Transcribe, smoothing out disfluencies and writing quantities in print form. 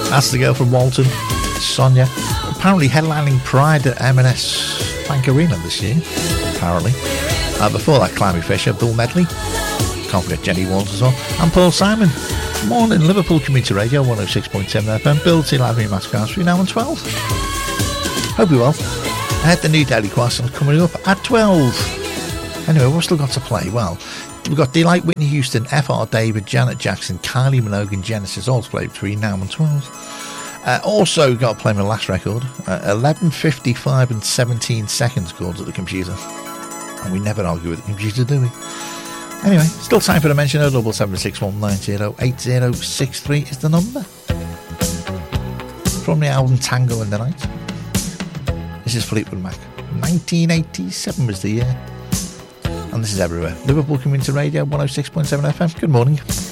That's the girl from Walton, Sonia. Apparently headlining Pride at M&S Bank Arena this year, apparently. Before that, Clammy Fisher, Bill Medley. Can't forget Jenny Walters as well. And Paul Simon. Morning, Liverpool Community Radio, 106.7 FM. Bill T. Live in Mascars between now and 12. Hope you're well. The new Daily Question coming up at 12. Anyway, we've still got to play. Well, we've got Delight, Whitney Houston, F.R. David, Janet Jackson, Kylie Minogue and Genesis all to play between now and 12. Also got to play my last record, 11:55 and 17 seconds calls at the computer. And we never argue with the computer, do we? Anyway, still time for the mention. 07761908063 is the number. From the album Tango in the Night. This is Fleetwood Mac. 1987 was the year. And this is everywhere. Liverpool Community Radio, 106.7 FM. Good morning.